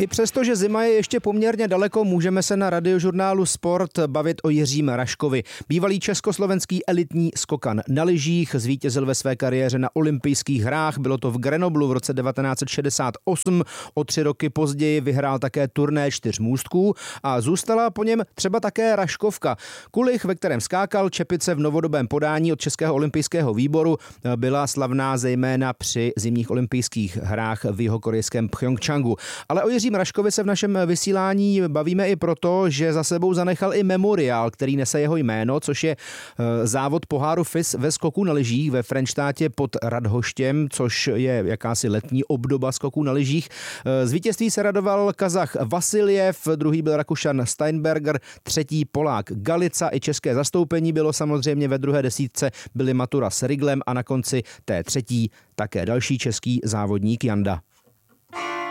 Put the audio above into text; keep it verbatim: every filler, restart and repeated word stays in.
I přesto, že zima je ještě poměrně daleko, můžeme se na Radiožurnálu Sport bavit o Jiřím Raškovi. Bývalý československý elitní skokan na lyžích, zvítězil ve své kariéře na olympijských hrách, bylo to v Grenoblu v roce devatenáct set šedesát osm, o tři roky později vyhrál také turné čtyř můstků a zůstala po něm třeba také Raškovka. Kulich, ve kterém skákal, čepice v novodobém podání od Českého olympijského výboru, byla slavná zejména při zimních olympijských hrách v jihokorejském Pchjongčchangu. Ale o Jiřím Raškovi se v našem vysílání bavíme i proto, že za sebou zanechal i memoriál, který nese jeho jméno, což je závod poháru F I S ve skoku na lyžích ve Frenštátě pod Radhoštěm, což je jakási letní obdoba skoku na lyžích. Z vítězství se radoval Kazach Vasiljev, druhý byl Rakušan Steinberger, třetí Polák Galica, i české zastoupení bylo samozřejmě ve druhé desítce, byly Matura s Riglem a na konci té třetí také další český závodník Janda